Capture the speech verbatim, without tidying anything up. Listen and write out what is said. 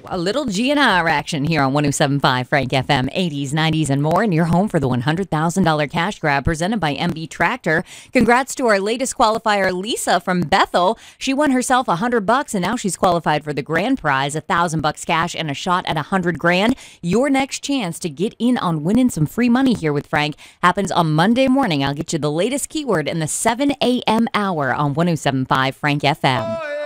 A little G N R action here on one oh seven point five Frank F M, eighties, nineties, and more. And you're home for the one hundred thousand dollars cash grab presented by M B Tractor. Congrats to our latest qualifier, Lisa from Bethel. She won herself one hundred bucks, and now she's qualified for the grand prize, one thousand bucks cash and a shot at one hundred grand. Your next chance to get in on winning some free money here with Frank happens on Monday morning. I'll get you the latest keyword in the seven a.m. hour on one oh seven point five Frank F M.